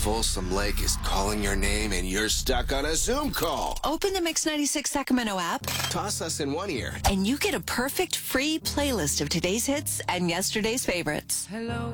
Folsom Lake is calling your name and you're stuck on a Zoom call. Open the Mix 96 Sacramento app, Toss us in one ear. and you get a perfect free playlist of today's hits and yesterday's favorites. Hello.